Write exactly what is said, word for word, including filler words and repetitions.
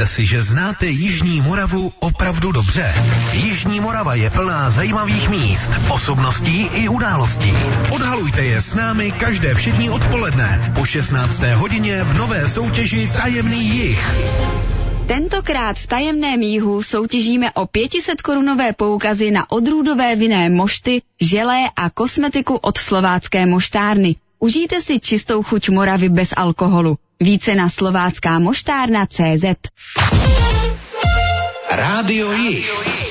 Myslíte si, že znáte Jižní Moravu opravdu dobře? Jižní Morava je plná zajímavých míst, osobností i událostí. Odhalujte je s námi každé všední odpoledne po šestnácté hodině v nové soutěži Tajemný jih. Tentokrát v Tajemném jihu soutěžíme o pět set korunové poukazy na odrůdové vinné mošty, želé a kosmetiku od Slovácké moštárny. Užijte si čistou chuť Moravy bez alkoholu. Více na slovácká moštárna tečka cé zet. Rádio Jih.